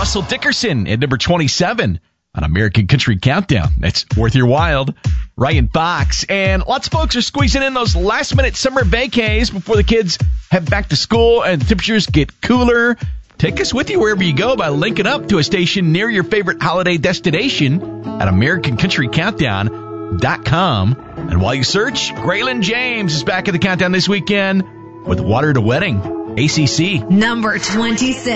Russell Dickerson at number 27 on American Country Countdown. That's worth your while. Ryan Fox. And lots of folks are squeezing in those last-minute summer vacays before the kids head back to school and the temperatures get cooler. Take us with you wherever you go by linking up to a station near your favorite holiday destination at AmericanCountryCountdown.com. And while you search, Graylin James is back at the countdown this weekend with Water to Wedding, ACC. Number 26.